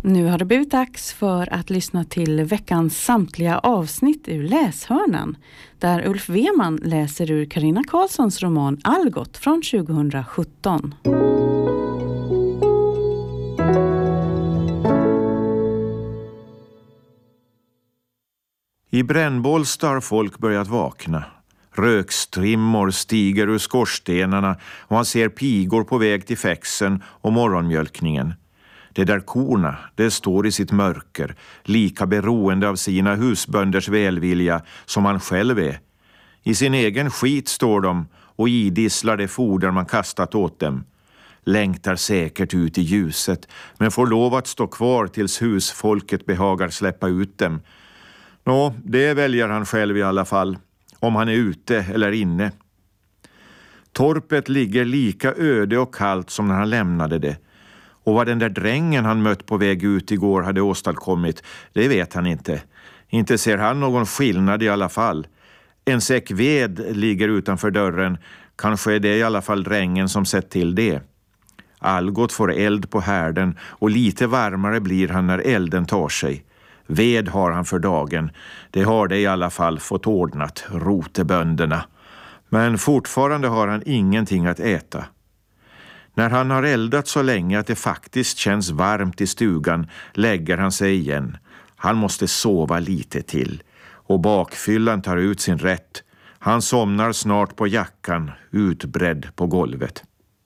Nu har det blivit dags för att lyssna till veckans samtliga avsnitt ur Läshörnan, där Ulf Weman läser ur Carina Karlssons roman Algot från 2017. I Brännbollsta har folk börjat vakna. Rökstrimmor stiger ur skorstenarna och han ser pigor på väg till fäxen och morgonmjölkningen. Det där korna, det står i sitt mörker, lika beroende av sina husbönders välvilja som han själv är. I sin egen skit står de och idisslar det foder man kastat åt dem. Längtar säkert ut i ljuset, men får lov att stå kvar tills husfolket behagar släppa ut dem. Nå, det väljer han själv i alla fall, om han är ute eller inne. Torpet ligger lika öde och kallt som när han lämnade det. Och vad den där drängen han mött på väg ut igår hade åstadkommit, det vet han inte. Inte ser han någon skillnad i alla fall. En säck ved ligger utanför dörren. Kanske är det i alla fall drängen som sett till det. Algot får eld på härden och lite varmare blir han när elden tar sig. Ved har han för dagen. Det har det i alla fall fått ordnat, rotebönderna. Men fortfarande har han ingenting att äta. När han har eldat så länge att det faktiskt känns varmt i stugan lägger han sig igen. Han måste sova lite till. Och bakfyllan tar ut sin rätt. Han somnar snart på jackan, utbredd på golvet.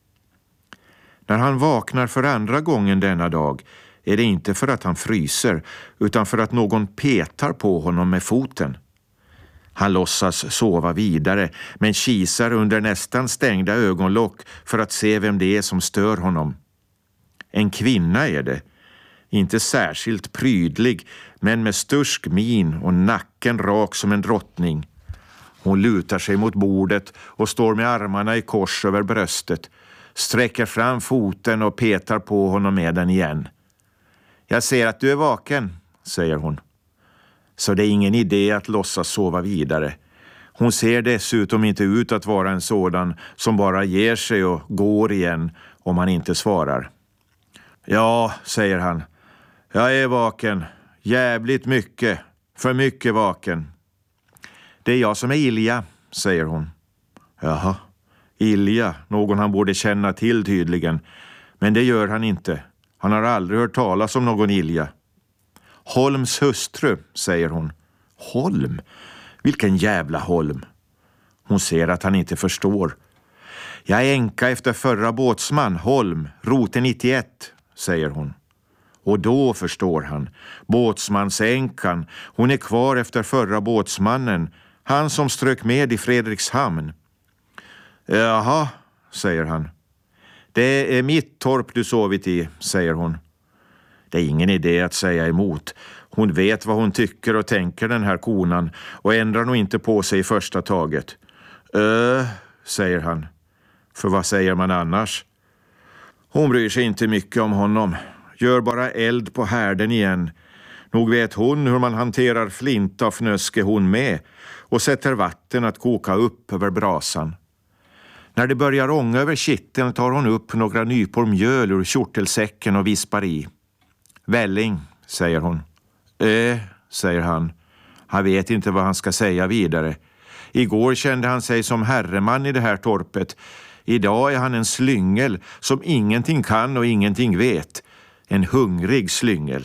När han vaknar för andra gången denna dag är det inte för att han fryser utan för att någon petar på honom med foten. Han låtsas sova vidare men kisar under nästan stängda ögonlock för att se vem det är som stör honom. En kvinna är det. Inte särskilt prydlig men med stursk min och nacken rak som en drottning. Hon lutar sig mot bordet och står med armarna i kors över bröstet. Sträcker fram foten och petar på honom med den igen. Jag ser att du är vaken, säger hon. Så det är ingen idé att låtsas sova vidare. Hon ser dessutom inte ut att vara en sådan som bara ger sig och går igen om han inte svarar. Ja, säger han. Jag är vaken. Jävligt mycket. För mycket vaken. Det är jag som är Ilja, säger hon. Jaha, Ilja, någon han borde känna till tydligen. Men det gör han inte. Han har aldrig hört talas om någon Ilja. Holms hustru, säger hon. Holm? Vilken jävla Holm? Hon ser att han inte förstår. Jag är änka efter förra båtsman, Holm, rote 91, säger hon. Och då förstår han. Båtsmansänkan, hon är kvar efter förra båtsmannen. Han som strök med i Fredrikshamn. Jaha, säger han. Det är mitt torp du sovit i, säger hon. Det är ingen idé att säga emot. Hon vet vad hon tycker och tänker den här konan och ändrar nog inte på sig i första taget. Säger han. För vad säger man annars? Hon bryr sig inte mycket om honom. Gör bara eld på härden igen. Nog vet hon hur man hanterar flinta och fnöske hon med och sätter vatten att koka upp över brasan. När det börjar ånga över kitteln tar hon upp några nypor mjöl ur kjortelsäcken och vispar i. Välling, säger hon. Säger han. Han vet inte vad han ska säga vidare. Igår kände han sig som herreman i det här torpet. Idag är han en slyngel som ingenting kan och ingenting vet. En hungrig slyngel.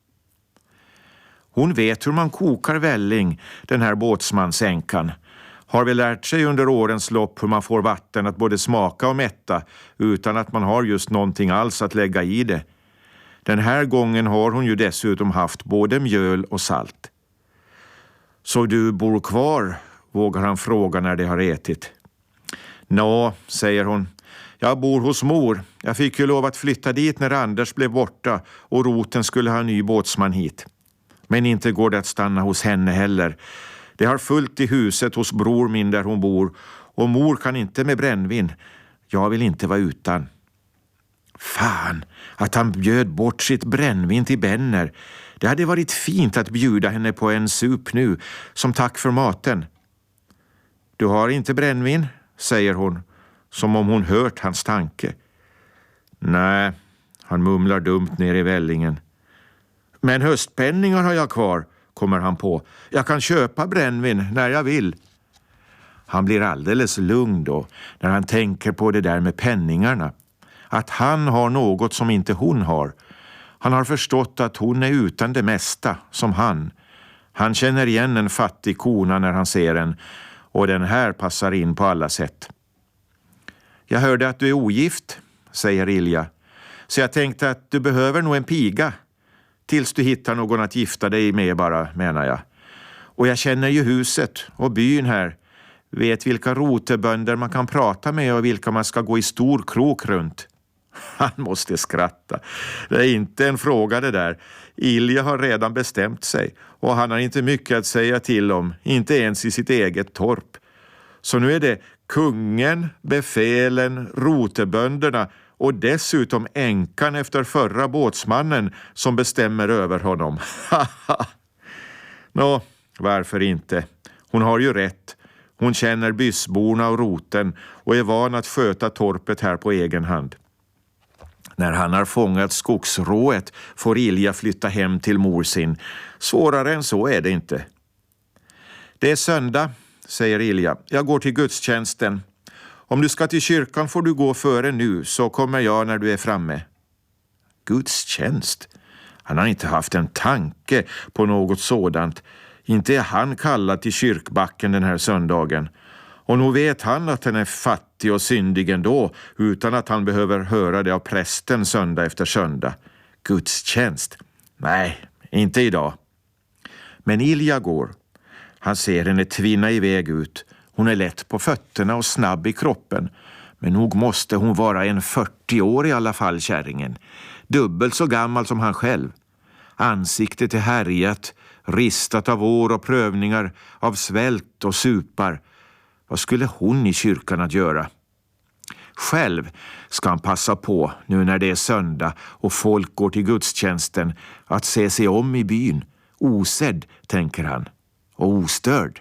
Hon vet hur man kokar välling, den här båtsmansänkan. Har väl lärt sig under årens lopp hur man får vatten att både smaka och mätta utan att man har just någonting alls att lägga i det. Den här gången har hon ju dessutom haft både mjöl och salt. Så du bor kvar, vågar han fråga när de har ätit. Nå, säger hon. Jag bor hos mor. Jag fick ju lov att flytta dit när Anders blev borta och roten skulle ha en ny båtsman hit. Men inte går det att stanna hos henne heller. Det har fullt i huset hos bror min där hon bor och mor kan inte med brännvin. Jag vill inte vara utan. Fan, att han bjöd bort sitt brännvin till Benner. Det hade varit fint att bjuda henne på en sup nu, som tack för maten. Du har inte brännvin, säger hon, som om hon hört hans tanke. Nej, han mumlar dumt ner i vällingen. Men höstpenningar har jag kvar, kommer han på. Jag kan köpa brännvin när jag vill. Han blir alldeles lugn då när han tänker på det där med penningarna. Att han har något som inte hon har. Han har förstått att hon är utan det mesta, som han. Han känner igen en fattig kona när han ser en, och den här passar in på alla sätt. Jag hörde att du är ogift, säger Ilja. Så jag tänkte att du behöver nog en piga. Tills du hittar någon att gifta dig med bara, menar jag. Och jag känner ju huset och byn här. Vet vilka rotebönder man kan prata med och vilka man ska gå i stor krok runt. Han måste skratta. Det är inte en fråga det där. Ilja har redan bestämt sig och han har inte mycket att säga till om, inte ens i sitt eget torp. Så nu är det kungen, befälen, rotebönderna och dessutom änkan efter förra båtsmannen som bestämmer över honom. Nå, varför inte? Hon har ju rätt. Hon känner byssborna och roten och är van att sköta torpet här på egen hand. När han har fångat skogsrået får Ilja flytta hem till mor sin. Svårare än så är det inte. Det är söndag, säger Ilja. Jag går till gudstjänsten. Om du ska till kyrkan får du gå före nu, så kommer jag när du är framme. Gudstjänst? Han har inte haft en tanke på något sådant. Inte är han kallad till kyrkbacken den här söndagen. Och nog vet han att han är fattig och syndig ändå, utan att han behöver höra det av prästen söndag efter söndag. Gudstjänst? Nej, inte idag. Men Ilja går. Han ser henne tvinna iväg ut. Hon är lätt på fötterna och snabb i kroppen. Men nog måste hon vara en 40 år i alla fall, kärringen. Dubbelt så gammal som han själv. Ansiktet är härjat, ristat av år och prövningar, av svält och supar. Vad skulle hon i kyrkan att göra? Själv ska han passa på, nu när det är söndag och folk går till gudstjänsten, att se sig om i byn. Osedd, tänker han, och ostörd.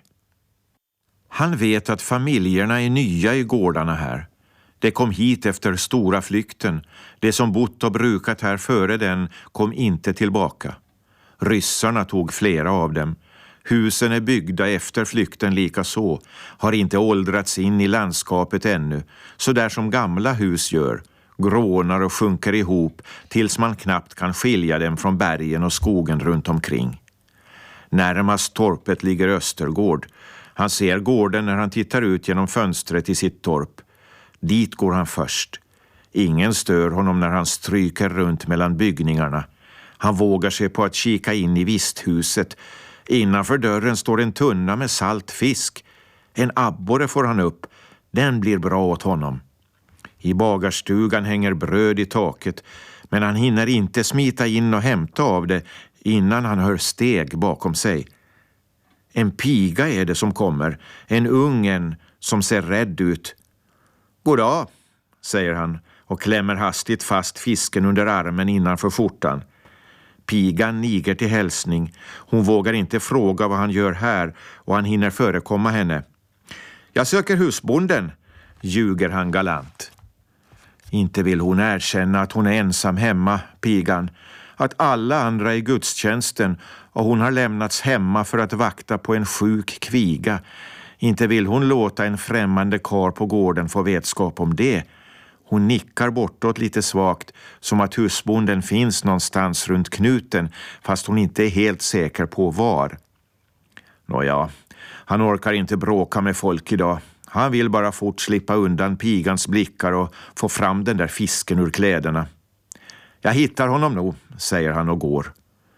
Han vet att familjerna är nya i gårdarna här. Det kom hit efter stora flykten. Det som bott och brukat här före den kom inte tillbaka. Ryssarna tog flera av dem. Husen är byggda efter flykten lika så, har inte åldrats in i landskapet ännu, så där som gamla hus gör, grånar och sjunker ihop tills man knappt kan skilja dem från bergen och skogen runt omkring. Närmast torpet ligger Östergård. Han ser gården när han tittar ut genom fönstret i sitt torp. Dit går han först. Ingen stör honom när han stryker runt mellan byggningarna. Han vågar sig på att kika in i visthuset. Innanför dörren står en tunna med salt fisk. En abborre får han upp. Den blir bra åt honom. I bagarstugan hänger bröd i taket, men han hinner inte smita in och hämta av det innan han hör steg bakom sig. En piga är det som kommer, en ungen som ser rädd ut. Goddag, säger han och klämmer hastigt fast fisken under armen innanför skjortan. Pigan niger till hälsning. Hon vågar inte fråga vad han gör här och han hinner förekomma henne. Jag söker husbonden, ljuger han galant. Inte vill hon erkänna att hon är ensam hemma, pigan. Att alla andra är i gudstjänsten och hon har lämnats hemma för att vakta på en sjuk kviga. Inte vill hon låta en främmande kar på gården få vetskap om det. Hon nickar bortåt lite svagt, som att husbonden finns någonstans runt knuten, fast hon inte är helt säker på var. Nåja, han orkar inte bråka med folk idag. Han vill bara fort slippa undan pigans blickar och få fram den där fisken ur kläderna. Jag hittar honom nog, säger han och går.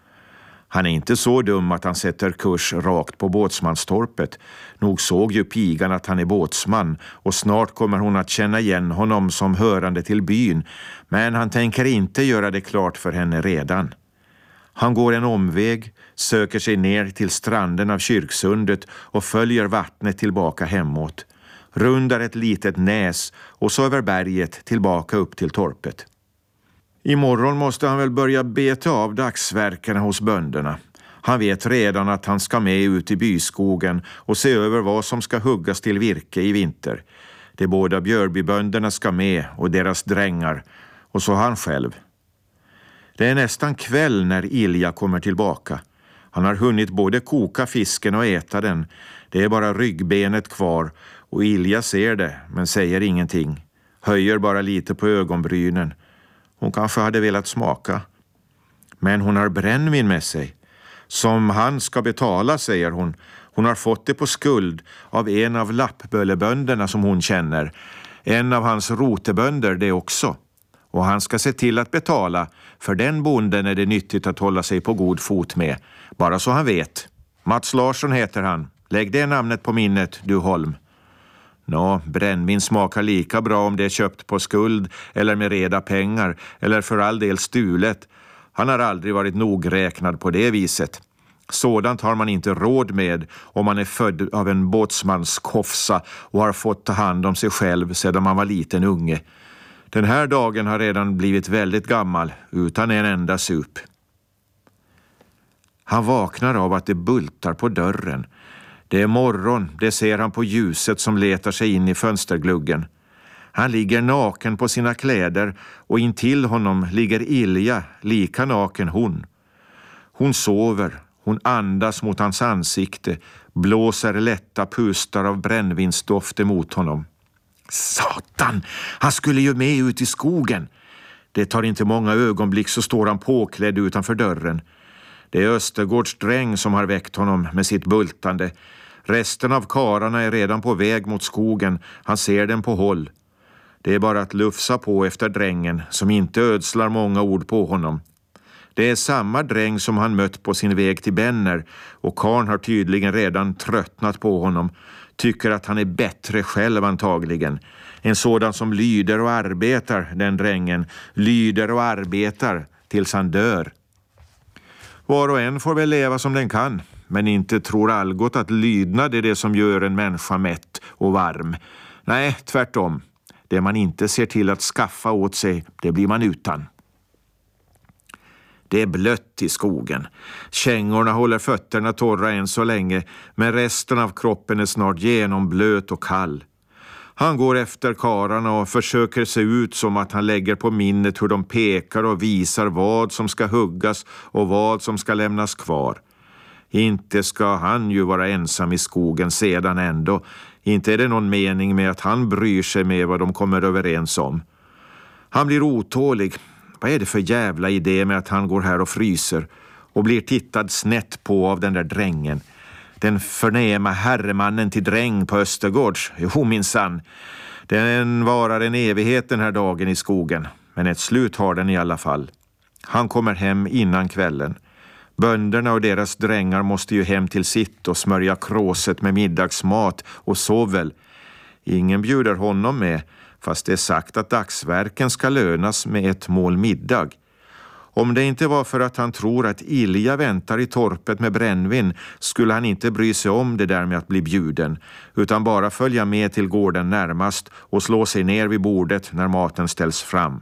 Han är inte så dum att han sätter kurs rakt på båtsmanstorpet. Nog såg ju pigan att han är båtsman och snart kommer hon att känna igen honom som hörande till byn. Men han tänker inte göra det klart för henne redan. Han går en omväg, söker sig ner till stranden av Kyrksundet och följer vattnet tillbaka hemåt. Rundar ett litet näs och så över berget tillbaka upp till torpet. Imorgon måste han väl börja beta av dagsverkarna hos bönderna. Han vet redan att han ska med ut i byskogen och se över vad som ska huggas till virke i vinter. De båda Björbybönderna ska med och deras drängar och så han själv. Det är nästan kväll när Ilja kommer tillbaka. Han har hunnit både koka fisken och äta den. Det är bara ryggbenet kvar och Ilja ser det men säger ingenting. Höjer bara lite på ögonbrynen. Hon kanske hade velat smaka. Men hon har brännvin med sig. Som han ska betala, säger hon. Hon har fått det på skuld av en av lappböllebönderna som hon känner. En av hans rotebönder det också. Och han ska se till att betala, för den bonden är det nyttigt att hålla sig på god fot med. Bara så han vet. Mats Larsson heter han. Lägg det namnet på minnet, du Holm. Brännvin smakar lika bra om det är köpt på skuld eller med reda pengar eller för all del stulet. Han har aldrig varit nogräknad på det viset. Sådant har man inte råd med om man är född av en båtsmanskofsa och har fått ta hand om sig själv sedan man var liten unge. Den här dagen har redan blivit väldigt gammal utan en enda sup. Han vaknar av att det bultar på dörren. Det är morgon, det ser han på ljuset som letar sig in i fönstergluggen. Han ligger naken på sina kläder och intill honom ligger Ilja, lika naken hon. Hon sover, hon andas mot hans ansikte, blåser lätta pustar av brännvinsdoft emot honom. Satan, han skulle ju med ut i skogen. Det tar inte många ögonblick så står han påklädd utanför dörren. Det är Östergårds dräng som har väckt honom med sitt bultande. Resten av kararna är redan på väg mot skogen. Han ser den på håll. Det är bara att lufsa på efter drängen som inte ödslar många ord på honom. Det är samma dräng som han mött på sin väg till Benner och karn har tydligen redan tröttnat på honom. Tycker att han är bättre själv antagligen. En sådan som lyder och arbetar, den drängen. Lyder och arbetar tills han dör. Var och en får väl leva som den kan. Men inte tror Algot att lydnad är det som gör en människa mätt och varm. Nej, tvärtom. Det man inte ser till att skaffa åt sig, det blir man utan. Det är blött i skogen. Kängorna håller fötterna torra än så länge, men resten av kroppen är snart genomblöt och kall. Han går efter kararna och försöker se ut som att han lägger på minnet hur de pekar och visar vad som ska huggas och vad som ska lämnas kvar. Inte ska han ju vara ensam i skogen sedan ändå. Inte är det någon mening med att han bryr sig med vad de kommer överens om. Han blir otålig. Vad är det för jävla idé med att han går här och fryser och blir tittad snett på av den där drängen? Den förnäma herremannen till dräng på Östergårds. Jo, minsann. Den varar en evighet den här dagen i skogen. Men ett slut har den i alla fall. Han kommer hem innan kvällen. Bönderna och deras drängar måste ju hem till sitt och smörja kråset med middagsmat och sovel. Ingen bjuder honom med, fast det är sagt att dagsverken ska lönas med ett mål middag. Om det inte var för att han tror att Ilja väntar i torpet med brännvin skulle han inte bry sig om det där med att bli bjuden, utan bara följa med till gården närmast och slå sig ner vid bordet när maten ställs fram.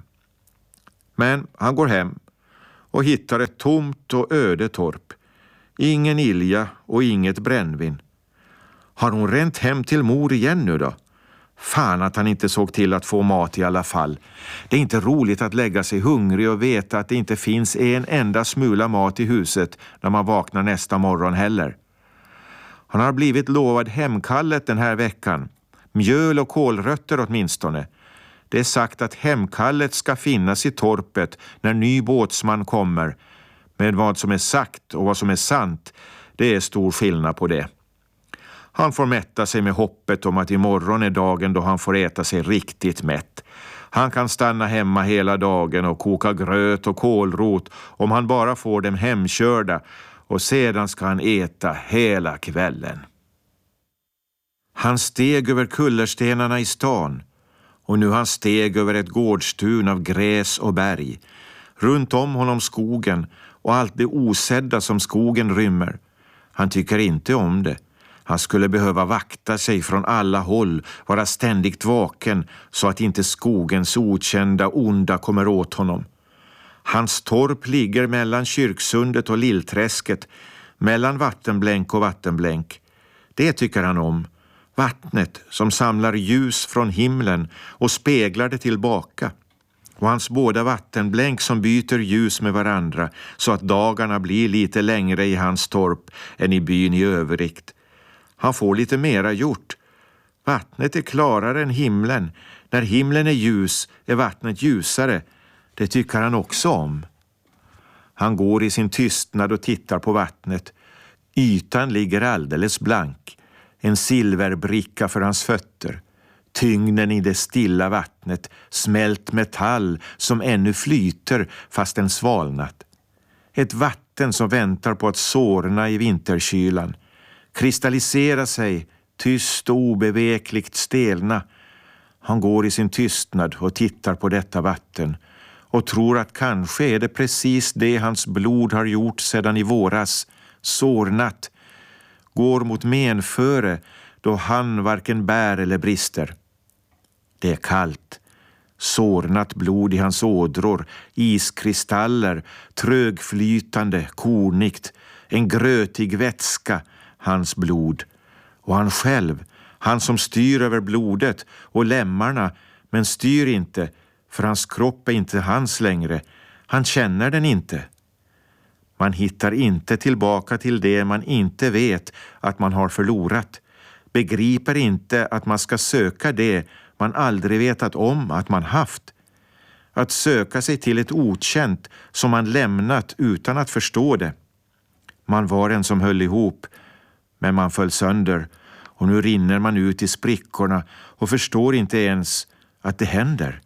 Men han går hem och hittar ett tomt och öde torp. Ingen Ilja och inget brännvin. Har hon ränt hem till mor igen nu då? Fan att han inte såg till att få mat i alla fall. Det är inte roligt att lägga sig hungrig och veta att det inte finns en enda smula mat i huset när man vaknar nästa morgon heller. Han har blivit lovad hemkallet den här veckan. Mjöl och kålrötter åtminstone. Det är sagt att hemkallet ska finnas i torpet när ny båtsman kommer. Men vad som är sagt och vad som är sant, det är stor skillnad på det. Han får mätta sig med hoppet om att imorgon är dagen då han får äta sig riktigt mätt. Han kan stanna hemma hela dagen och koka gröt och kålrot om han bara får dem hemkörda, och sedan ska han äta hela kvällen. Han steg över kullerstenarna i stan och nu han steg över ett gårdstun av gräs och berg. Runt om honom skogen och allt det osedda som skogen rymmer. Han tycker inte om det. Han skulle behöva vakta sig från alla håll, vara ständigt vaken så att inte skogens okända onda kommer åt honom. Hans torp ligger mellan Kyrksundet och Lillträsket, mellan vattenblänk och vattenblänk. Det tycker han om. Vattnet som samlar ljus från himlen och speglar det tillbaka. och hans båda vattenblänk som byter ljus med varandra så att dagarna blir lite längre i hans torp än i byn i övrigt. Han får lite mera gjort. Vattnet är klarare än himlen. När himlen är ljus är vattnet ljusare. Det tycker han också om. Han går i sin tystnad och tittar på vattnet. Ytan ligger alldeles blank. En silverbricka för hans fötter. Tyngden i det stilla vattnet, smält metall som ännu flyter fast den svalnat. Ett vatten som väntar på att sårna i vinterkylan. Kristallisera sig, tyst och obevekligt stelna. Han går i sin tystnad och tittar på detta vatten och tror att kanske är det precis det hans blod har gjort sedan i våras, sårnat, går mot menföre då han varken bär eller brister. Det är kallt, sårnat blod i hans ådror, iskristaller, trögflytande, kornigt, en grötig vätska, hans blod. Och han själv, han som styr över blodet och lemmarna, men styr inte, för hans kropp är inte hans längre. Han känner den inte. Man hittar inte tillbaka till det man inte vet att man har förlorat. Begriper inte att man ska söka det man aldrig vetat om att man haft. Att söka sig till ett okänt som man lämnat utan att förstå det. Man var en som höll ihop, men man föll sönder och nu rinner man ut i sprickorna och förstår inte ens att det händer.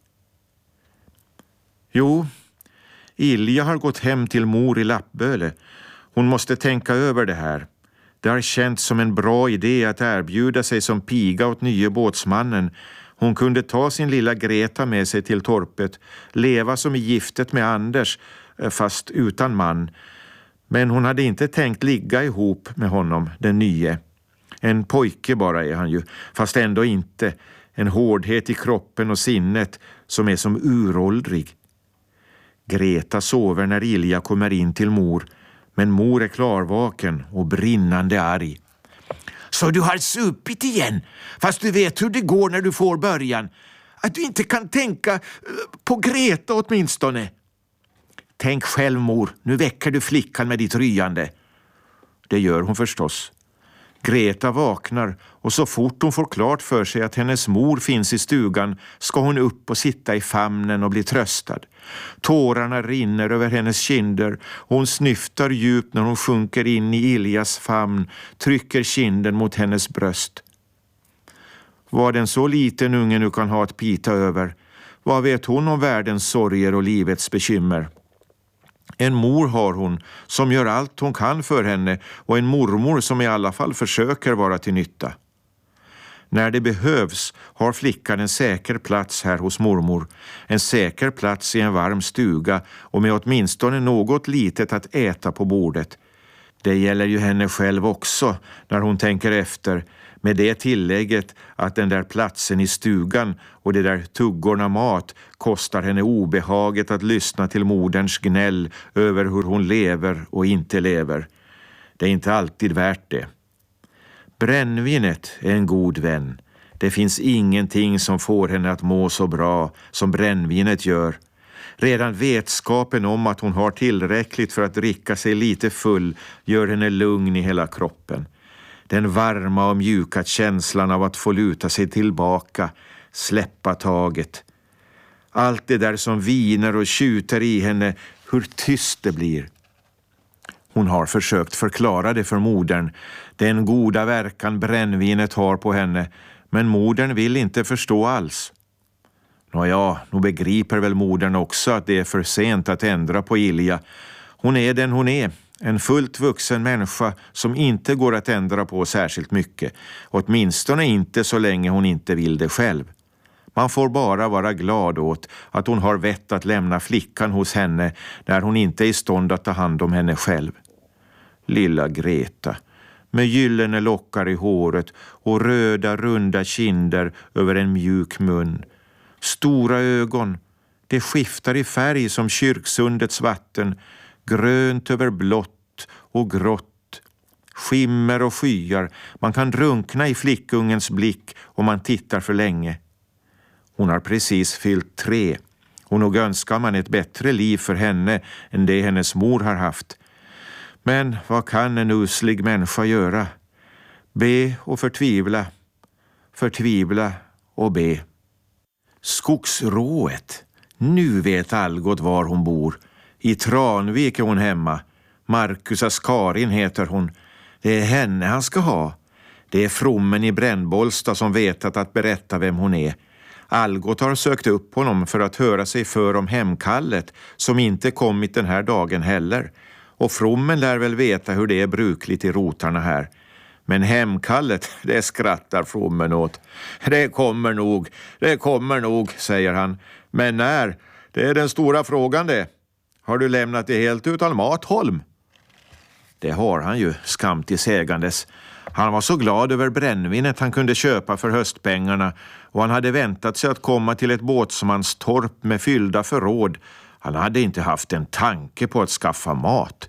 Jo, Ilja har gått hem till mor i Lappböle. Hon måste tänka över det här. Det har känts som en bra idé att erbjuda sig som piga åt nye båtsmannen. Hon kunde ta sin lilla Greta med sig till torpet, leva som i giftet med Anders, fast utan man. Men hon hade inte tänkt ligga ihop med honom, den nye. En pojke bara är han ju, fast ändå inte. En hårdhet i kroppen och sinnet som är som uråldrig. Greta sover när Ilja kommer in till mor, men mor är klarvaken och brinnande arg. Så du har supit igen, fast du vet hur det går när du får början. Att du inte kan tänka på Greta åtminstone. Tänk själv, mor, nu väcker du flickan med ditt ryande. Det gör hon förstås. Greta vaknar och så fort hon får klart för sig att hennes mor finns i stugan ska hon upp och sitta i famnen och bli tröstad. Tårarna rinner över hennes kinder och hon snyftar djupt när hon sjunker in i Iljas famn, trycker kinden mot hennes bröst. Vad en så liten unge nu kan ha att pita över, vad vet hon om världens sorger och livets bekymmer? En mor har hon som gör allt hon kan för henne och en mormor som i alla fall försöker vara till nytta. När det behövs har flickan en säker plats här hos mormor, en säker plats i en varm stuga och med åtminstone något litet att äta på bordet. Det gäller ju henne själv också när hon tänker efter, med det tillägget att den där platsen i stugan och de där tuggorna mat kostar henne obehaget att lyssna till moderns gnäll över hur hon lever och inte lever. Det är inte alltid värt det. Brännvinet är en god vän. Det finns ingenting som får henne att må så bra som brännvinet gör. Redan vetskapen om att hon har tillräckligt för att dricka sig lite full gör henne lugn i hela kroppen. Den varma och mjuka känslan av att få luta sig tillbaka, släppa taget. Allt det där som viner och tjuter i henne, hur tyst det blir. Hon har försökt förklara det för modern, den goda verkan brännvinet har på henne, men modern vill inte förstå alls. Nåja, nu begriper väl modern också att det är för sent att ändra på Ilja. Hon är den hon är. En fullt vuxen människa som inte går att ändra på särskilt mycket. Åtminstone inte så länge hon inte vill det själv. Man får bara vara glad åt att hon har vett att lämna flickan hos henne när hon inte är i stånd att ta hand om henne själv. Lilla Greta, med gyllene lockar i håret och röda runda kinder över en mjuk mun. Stora ögon, det skiftar i färg som kyrksundets vatten, grönt över blått och grått, skimmer och skyar. Man kan drunkna i flickungens blick om man tittar för länge. Hon har precis fyllt 3 Och nog önskar man ett bättre liv för henne än det hennes mor har haft. Men vad kan en uslig människa göra? Be och förtvivla. Förtvivla och be. Skogsrået. Nu vet Algot var hon bor. I Tranvik är hon hemma. Marcus Karin heter hon. Det är henne han ska ha. Det är frommen i Brännbollsta som vetat att berätta vem hon är. Algot har sökt upp honom för att höra sig för om hemkallet som inte kommit den här dagen heller. Och frommen lär väl veta hur det är brukligt i rotarna här. Men hemkallet, det skrattar frommen åt. Det kommer nog, säger han. Men när? Det är den stora frågan det. Har du lämnat det helt utan mat, Holm? Det har han ju, skamtigt sägandes. Han var så glad över brännvinet han kunde köpa för höstpengarna och han hade väntat sig att komma till ett båtsmanstorp med fyllda förråd. Han hade inte haft en tanke på att skaffa mat.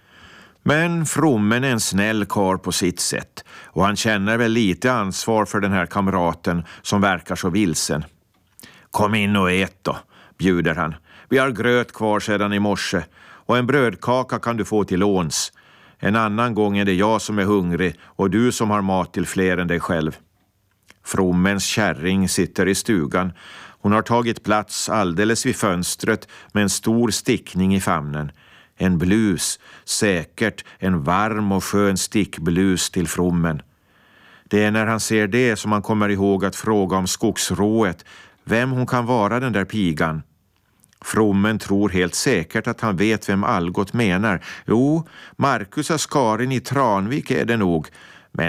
Men frommen är en snäll karl på sitt sätt och han känner väl lite ansvar för den här kamraten som verkar så vilsen. Kom in och ät då, bjuder han. Vi har gröt kvar sedan i morse och en brödkaka kan du få till låns. En annan gång är det jag som är hungrig och du som har mat till fler än dig själv. Frommens kärring sitter i stugan. Hon har tagit plats alldeles vid fönstret med en stor stickning i famnen. En blus, säkert en varm och skön stickblus till frommen. Det är när han ser det som han kommer ihåg att fråga om skogsrået, vem hon kan vara den där pigan. Frommen tror helt säkert att han vet vem Algot menar. Jo, Marcus Karin i Tranvik är det nog. Men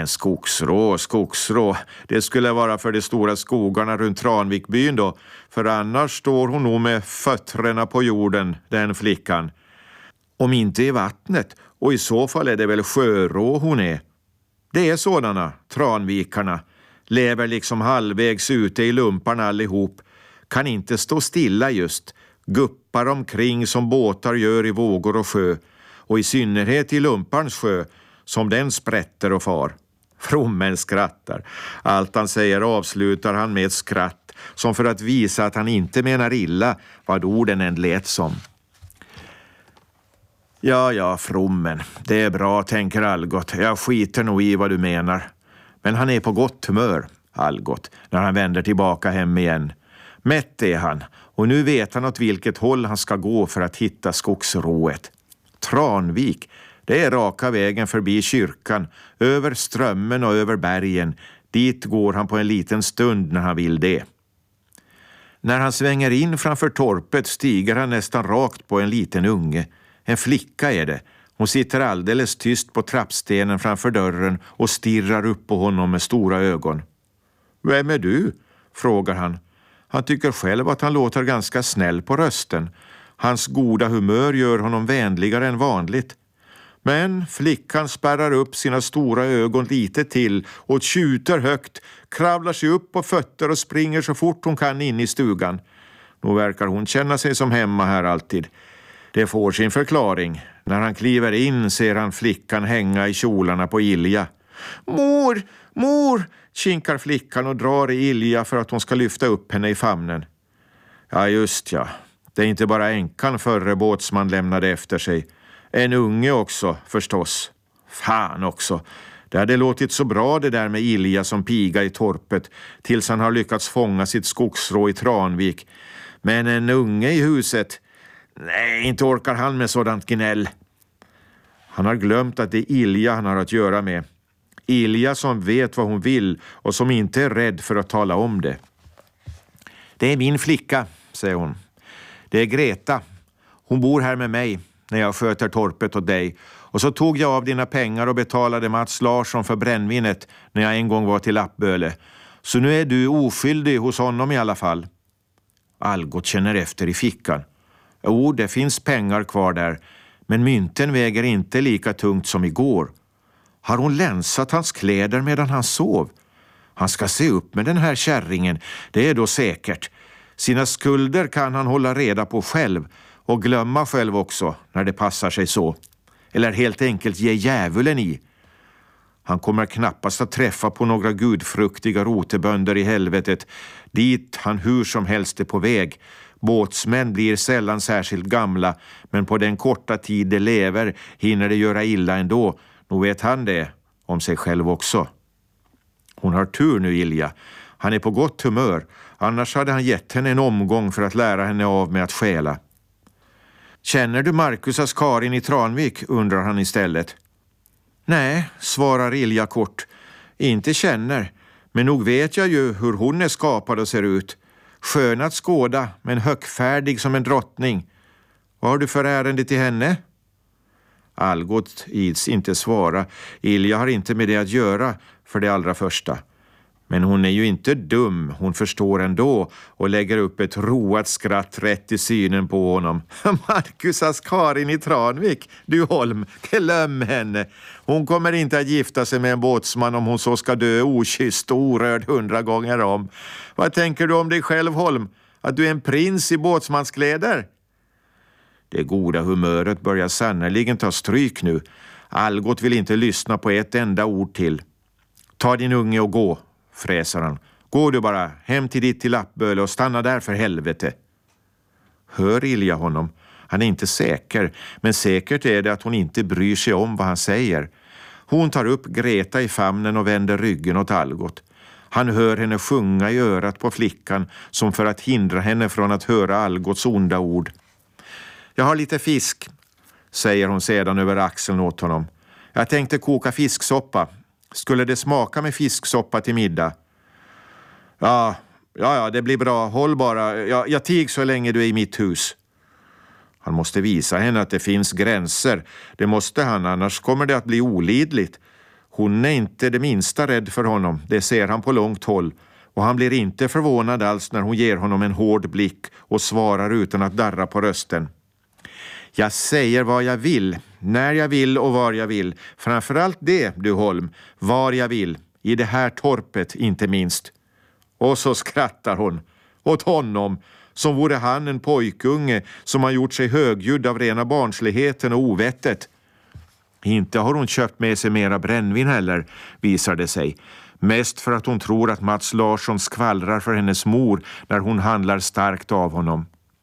skogsrå, det skulle vara för de stora skogarna runt Tranvikbyn då. För annars står hon nog med fötterna på jorden, den flickan. Om inte i vattnet, och i så fall är det väl sjörå hon är. Det är sådana, tranvikarna. Lever liksom halvvägs ute i lumparna allihop. Kan inte stå stilla just. Guppar omkring som båtar gör i vågor och sjö. Och i synnerhet i lumparns sjö, som den sprätter och far. Frommen skrattar. Allt han säger avslutar han med ett skratt, som för att visa att han inte menar illa vad orden än lät som. Ja, frommen. Det är bra, tänker Algot. Jag skiter nog i vad du menar. Men han är på gott humör, Algot, när han vänder tillbaka hem igen. Mätt är han, och nu vet han åt vilket håll han ska gå för att hitta skogsrået. Tranvik, det är raka vägen förbi kyrkan, över strömmen och över bergen. Dit går han på en liten stund när han vill det. När han svänger in framför torpet stiger han nästan rakt på en liten unge. En flicka är det. Hon sitter alldeles tyst på trappstenen framför dörren och stirrar upp på honom med stora ögon. Vem är du? Frågar han. Han tycker själv att han låter ganska snäll på rösten. Hans goda humör gör honom vänligare än vanligt. Men flickan spärrar upp sina stora ögon lite till och tjuter högt, kravlar sig upp på fötter och springer så fort hon kan in i stugan. Nog verkar hon känna sig som hemma här alltid. Det får sin förklaring. När han kliver in ser han flickan hänga i kjolarna på Ilja. Mor, kinkar flickan och drar i Ilja för att hon ska lyfta upp henne i famnen. Ja, just ja. Det är inte bara änkan förre båtsman lämnade efter sig. En unge också, förstås. Fan också. Det hade låtit så bra det där med Ilja som piga i torpet tills han har lyckats fånga sitt skogsrå i Tranvik. Men en unge i huset... Nej, inte orkar han med sådant gnäll. Han har glömt att det är Ilja han har att göra med. Ilja som vet vad hon vill och som inte är rädd för att tala om det. Det är min flicka, säger hon. Det är Greta. Hon bor här med mig när jag sköter torpet åt dig. Och så tog jag av dina pengar och betalade Mats Larsson för brännvinet när jag en gång var till Lappböle. Så nu är du oskyldig hos honom i alla fall. Algot känner efter i fickan. Jo, det finns pengar kvar där, men mynten väger inte lika tungt som igår. Har hon länsat hans kläder medan han sov? Han ska se upp med den här kärringen, det är då säkert. Sina skulder kan han hålla reda på själv och glömma själv också när det passar sig så. Eller helt enkelt ge djävulen i. Han kommer knappast att träffa på några gudfruktiga rotebönder i helvetet, dit han hur som helst är på väg. Båtsmän blir sällan särskilt gamla, men på den korta tid de lever hinner de göra illa ändå. Nog vet han det om sig själv också. Hon har tur nu, Ilja. Han är på gott humör. Annars hade han gett henne en omgång för att lära henne av med att stjäla. Känner du Marcusas Karin i Tranvik, undrar han istället. Nej, svarar Ilja kort. Inte känner, men nog vet jag ju hur hon är skapad och ser ut. Skön att skåda, men högfärdig som en drottning. Vad har du för ärende till henne? Algot ids inte svara. Ilja har inte med det att göra för det allra första. Men hon är ju inte dum, hon förstår ändå och lägger upp ett roat skratt rätt i synen på honom. Marcusas Karin i Tranvik, du Holm, glöm henne. Hon kommer inte att gifta sig med en båtsman om hon så ska dö okysst och orörd 100 gånger om. Vad tänker du om dig själv, Holm? Att du är en prins i båtsmanskläder? Det goda humöret börjar sannoliken ta stryk nu. Algot vill inte lyssna på ett enda ord till. Ta din unge och gå, fräser han. Gå du bara hem till ditt till Lappböle och stanna där för helvete. Hör Ilja honom? Han är inte säker, men säkert är det att hon inte bryr sig om vad han säger. Hon tar upp Greta i famnen och vänder ryggen åt Algot. Han hör henne sjunga i örat på flickan som för att hindra henne från att höra Algots onda ord. Jag har lite fisk, säger hon sedan över axeln åt honom. Jag tänkte koka fisksoppa. Skulle det smaka med fisksoppa till middag? Ja, det blir bra. Håll bara. Jag tig så länge du är i mitt hus. Han måste visa henne att det finns gränser. Det måste han, annars kommer det att bli olidligt. Hon är inte det minsta rädd för honom. Det ser han på långt håll. Och han blir inte förvånad alls när hon ger honom en hård blick och svarar utan att darra på rösten. Jag säger vad jag vill, när jag vill och var jag vill. Framförallt det, du Holm, var jag vill. I det här torpet, inte minst. Och så skrattar hon. Åt honom, som vore han en pojkunge som har gjort sig högljudd av rena barnsligheten och ovettet. Inte har hon köpt med sig mera brännvin heller, visar det sig. Mest för att hon tror att Mats Larsson skvallrar för hennes mor när hon handlar starkt av honom.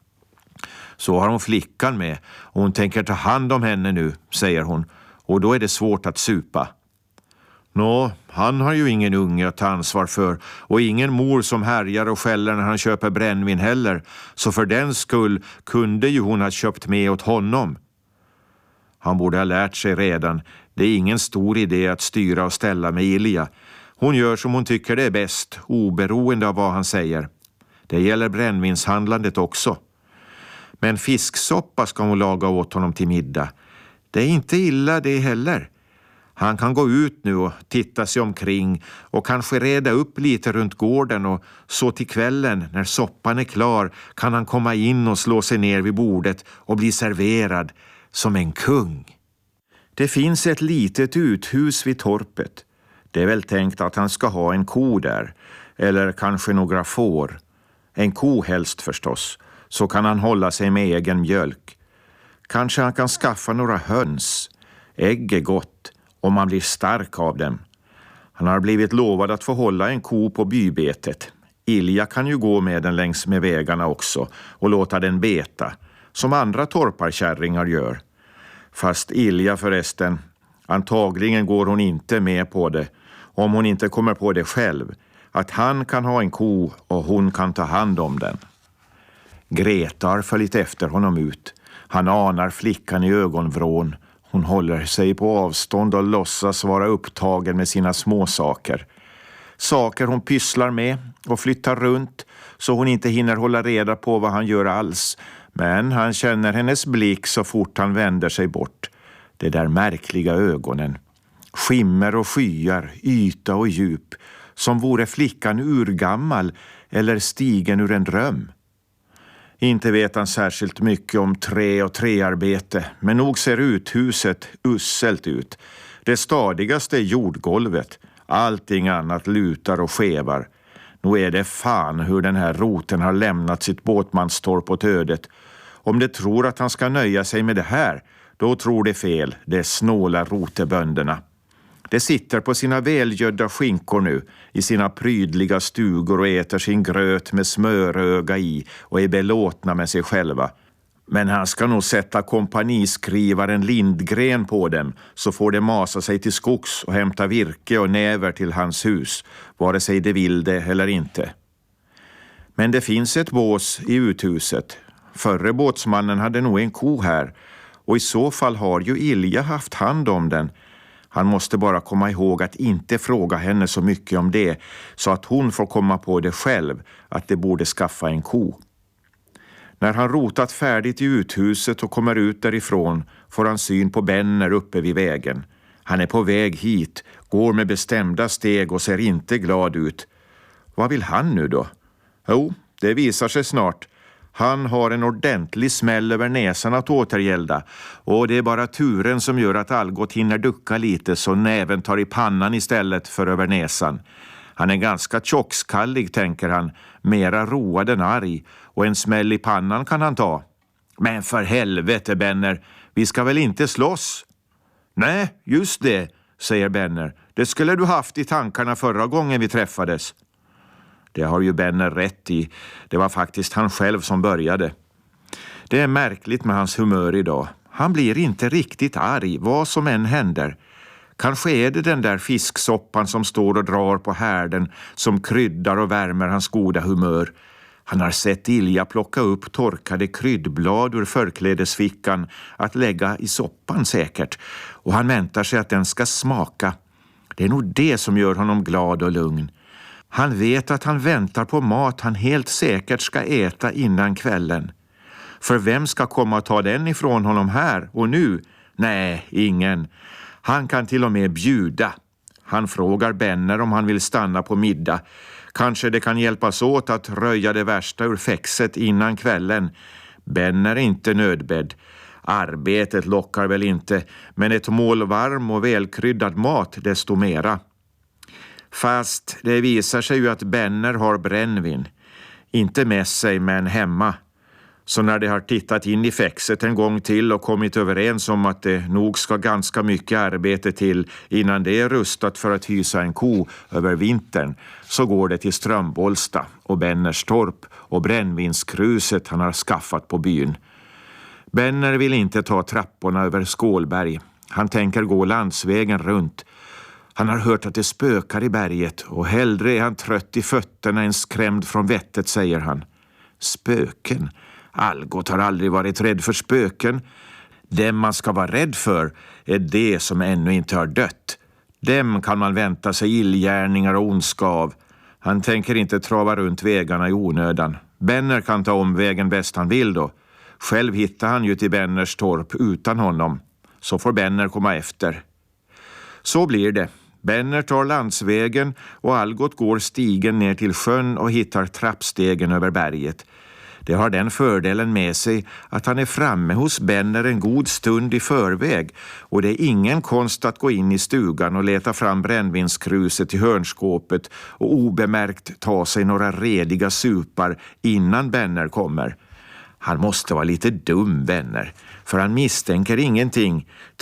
Så har hon flickan med och hon tänker ta hand om henne nu, säger hon. Och då är det svårt att supa. Nå, han har ju ingen unge att ta ansvar för och ingen mor som härjar och skäller när han köper brännvin heller. Så för den skull kunde ju hon ha köpt med åt honom. Han borde ha lärt sig redan. Det är ingen stor idé att styra och ställa med Ilja. Hon gör som hon tycker det är bäst, oberoende av vad han säger. Det gäller brännvinshandlandet också. Men fisksoppa ska hon laga åt honom till middag. Det är inte illa det heller. Han kan gå ut nu och titta sig omkring och kanske reda upp lite runt gården och så till kvällen när soppan är klar kan han komma in och slå sig ner vid bordet och bli serverad som en kung. Det finns ett litet uthus vid torpet. Det är väl tänkt att han ska ha en ko där, eller kanske några får. En ko helst förstås, så kan han hålla sig med egen mjölk. Kanske han kan skaffa några höns. Ägg är gott om man blir stark av dem. Han har blivit lovad att få hålla en ko på bybetet. Ilja kan ju gå med den längs med vägarna också och låta den beta, som andra torparkärringar gör. Fast Ilja förresten, antagligen går hon inte med på det, om hon inte kommer på det själv, att han kan ha en ko och hon kan ta hand om den. Greta har följt efter honom ut. Han anar flickan i ögonvrån. Hon håller sig på avstånd och låtsas vara upptagen med sina småsaker. Saker hon pysslar med och flyttar runt så hon inte hinner hålla reda på vad han gör alls. Men han känner hennes blick så fort han vänder sig bort. De där märkliga ögonen. Skimmer och skyar, yta och djup. Som vore flickan urgammal eller stigen ur en dröm. Inte vet han särskilt mycket om trä och träarbete, men nog ser uthuset usselt ut. Det stadigaste är jordgolvet. Allting annat lutar och skevar. Nog är det fan hur den här roten har lämnat sitt båtmanstorp åt ödet. Om det tror att han ska nöja sig med det här, då tror det fel, det snåla rotebönderna. De sitter på sina välgödda skinkor nu i sina prydliga stugor och äter sin gröt med smöröga i och är belåtna med sig själva. Men han ska nog sätta kompaniskrivaren Lindgren på dem, så får de masa sig till skogs och hämta virke och näver till hans hus, vare sig de vill det eller inte. Men det finns ett bås i uthuset. Förre båtsmannen hade nog en ko här, och i så fall har ju Ilja haft hand om den. Han måste bara komma ihåg att inte fråga henne så mycket om det, så att hon får komma på det själv, att det borde skaffa en ko. När han rotat färdigt i uthuset och kommer ut därifrån får han syn på Benner uppe vid vägen. Han är på väg hit, går med bestämda steg och ser inte glad ut. Vad vill han nu då? Jo, det visar sig snart. Han har en ordentlig smäll över näsan att återgälda, och det är bara turen som gör att Algot hinner ducka lite så näven tar i pannan istället för över näsan. Han är ganska tjockskallig, tänker han, mera road än arg, och en smäll i pannan kan han ta. Men för helvete, Benner, vi ska väl inte slåss? Nej, just det, säger Benner. Det skulle du haft i tankarna förra gången vi träffades. Det har ju Benner rätt i. Det var faktiskt han själv som började. Det är märkligt med hans humör idag. Han blir inte riktigt arg, vad som än händer. Kanske är det den där fisksoppan som står och drar på härden som kryddar och värmer hans goda humör. Han har sett Ilja plocka upp torkade kryddblad ur förklädesfickan att lägga i soppan säkert. Och han väntar sig att den ska smaka. Det är nog det som gör honom glad och lugn. Han vet att han väntar på mat han helt säkert ska äta innan kvällen. För vem ska komma och ta den ifrån honom här och nu? Nej, ingen. Han kan till och med bjuda. Han frågar Benner om han vill stanna på middag. Kanske det kan hjälpas åt att röja det värsta ur fäxet innan kvällen. Benner är inte nödbedd. Arbetet lockar väl inte, men ett mål varm och välkryddad mat desto mera. Fast det visar sig ju att Benner har brännvin. Inte med sig, men hemma. Så när de har tittat in i fäxet en gång till och kommit överens om att det nog ska ganska mycket arbete till innan det är rustat för att hysa en ko över vintern, så går det till Strömbollsta och Bennerstorp och brännvinskruset han har skaffat på byn. Benner vill inte ta trapporna över Skålberg. Han tänker gå landsvägen runt. Han har hört att det spökar i berget, och hellre är han trött i fötterna än skrämd från vettet, säger han. Spöken? Algot har aldrig varit rädd för spöken. Dem man ska vara rädd för är det som ännu inte har dött. Dem kan man vänta sig illgärningar och ondska av. Han tänker inte trava runt vägarna i onödan. Benner kan ta om vägen bäst han vill då. Själv hittar han ju till Benners torp utan honom. Så får Benner komma efter. Så blir det. Benner tar landsvägen och Algot går stigen ner till sjön och hittar trappstegen över berget. Det har den fördelen med sig att han är framme hos Benner en god stund i förväg, och det är ingen konst att gå in i stugan och leta fram brännvinskruset i hörnskåpet och obemärkt ta sig några rediga supar innan Benner kommer. Han måste vara lite dum, Benner, för han misstänker ingenting,